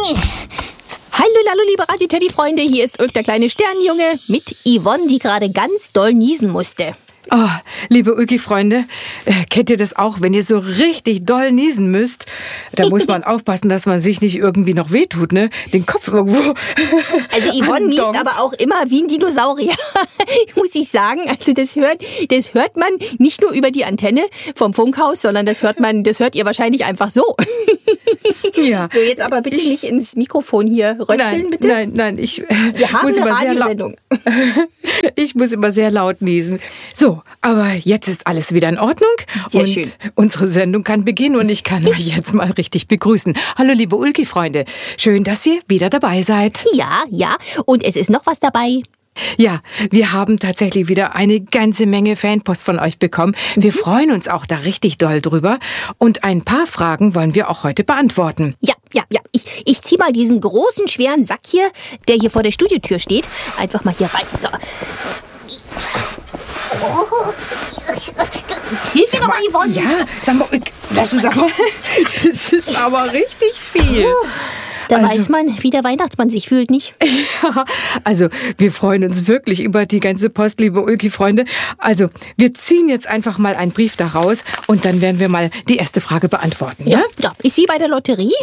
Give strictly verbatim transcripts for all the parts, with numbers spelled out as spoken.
Hallo, hallo, liebe Radio-Teddy-Freunde, hier ist Ulk, der kleine Sternenjunge, mit Yvonne, die gerade ganz doll niesen musste. Oh, liebe Ulki-Freunde, äh, kennt ihr das auch, wenn ihr so richtig doll niesen müsst? Da muss man aufpassen, dass man sich nicht irgendwie noch wehtut, ne? Den Kopf irgendwo. Also Yvonne niest aber auch immer wie ein Dinosaurier, muss ich sagen. Also das hört, das hört man nicht nur über die Antenne vom Funkhaus, sondern das hört man, das hört ihr wahrscheinlich einfach so. Ja. So, jetzt aber bitte ich, nicht ins Mikrofon hier rötzeln, nein, bitte. Nein, nein, ich Wir haben muss eine immer sehr Radiosendung. Ich muss immer sehr laut niesen. So, aber jetzt ist alles wieder in Ordnung. Sehr und schön. Unsere Sendung kann beginnen und ich kann euch jetzt mal richtig begrüßen. Hallo, liebe Ulki-Freunde. Schön, dass ihr wieder dabei seid. Ja, ja. Und es ist noch was dabei. Ja, wir haben tatsächlich wieder eine ganze Menge Fanpost von euch bekommen. Wir mhm. freuen uns auch da richtig doll drüber. Und ein paar Fragen wollen wir auch heute beantworten. Ja, ja, ja. Ich, ich zieh mal diesen großen, schweren Sack hier, der hier vor der Studiotür steht, einfach mal hier rein. So. Oh. Hilf mir doch mal, Yvonne. Ja, sag mal, das ist aber, das ist aber richtig viel. Oh. Da also, weiß man, wie der Weihnachtsmann sich fühlt, nicht? Ja, also wir freuen uns wirklich über die ganze Post, liebe Ulki-Freunde. Also wir ziehen jetzt einfach mal einen Brief da raus und dann werden wir mal die erste Frage beantworten. Ja, ja, ist wie bei der Lotterie.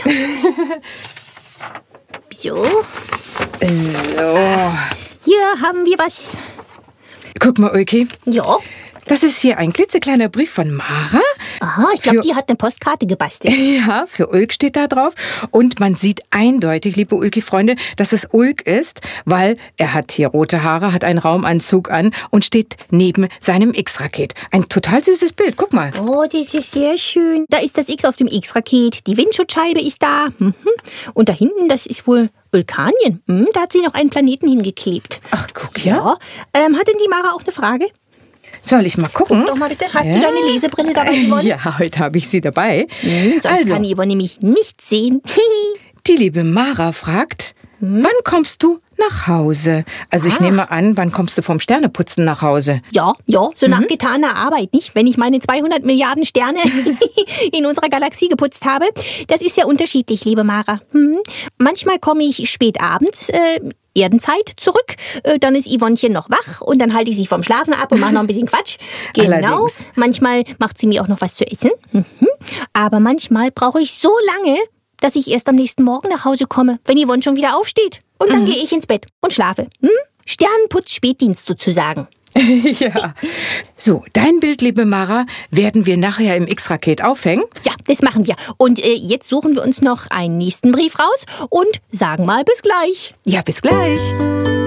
So. So. Hier haben wir was. Guck mal, Ulki. Ja. Das ist hier ein klitzekleiner Brief von Mara. Aha, ich glaube, die hat eine Postkarte gebastelt. Ja, für Ulk steht da drauf. Und man sieht eindeutig, liebe Ulki-Freunde, dass es Ulk ist, weil er hat hier rote Haare, hat einen Raumanzug an und steht neben seinem X-Raket. Ein total süßes Bild, guck mal. Oh, das ist sehr schön. Da ist das X auf dem X-Raket, die Windschutzscheibe ist da. Mhm. Und da hinten, das ist wohl Vulkanien. Mhm, da hat sie noch einen Planeten hingeklebt. Ach, guck, ja. ja. Ähm, hat denn die Mara auch eine Frage? Soll ich mal gucken? Guck doch mal bitte. Hast ja. du deine Lesebrille dabei, Yvonne? Ja, heute habe ich sie dabei. Hm, sonst also, kann Yvonne nämlich nicht sehen. Die liebe Mara fragt, hm? wann kommst du nach Hause? Also ich ah. nehme an, wann kommst du vom Sterneputzen nach Hause? Ja, ja, so mhm. nach getaner Arbeit, nicht? Wenn ich meine zweihundert Milliarden Sterne in unserer Galaxie geputzt habe. Das ist ja unterschiedlich, liebe Mara. Hm. Manchmal komme ich spät abends, äh, Erdenzeit zurück, dann ist Yvonnechen noch wach und dann halte ich sie vom Schlafen ab und mache noch ein bisschen Quatsch. Genau. Allerdings. Manchmal macht sie mir auch noch was zu essen. Mhm. Aber manchmal brauche ich so lange, dass ich erst am nächsten Morgen nach Hause komme, wenn Yvonne schon wieder aufsteht. Und dann mhm. gehe ich ins Bett und schlafe. Hm? Sternenputz-Spätdienst sozusagen. Ja. So, dein Bild, liebe Mara, werden wir nachher im X-Raket aufhängen. Ja, das machen wir. Und äh, jetzt suchen wir uns noch einen nächsten Brief raus und sagen mal bis gleich. Ja, bis gleich.